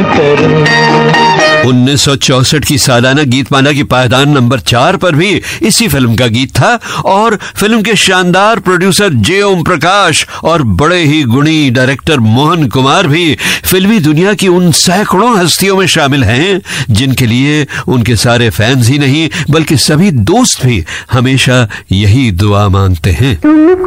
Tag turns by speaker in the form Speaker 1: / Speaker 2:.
Speaker 1: करूं।
Speaker 2: 1964 की सालाना गीतमाला की पायदान नंबर 4 पर भी इसी फिल्म का गीत था और फिल्म के शानदार प्रोड्यूसर जे ओम प्रकाश और बड़े ही गुणी डायरेक्टर मोहन कुमार भी फिल्मी दुनिया की उन सैकड़ों हस्तियों में शामिल हैं जिनके लिए उनके सारे फैंस ही नहीं बल्कि सभी दोस्त भी हमेशा यही दुआ मांगते हैं।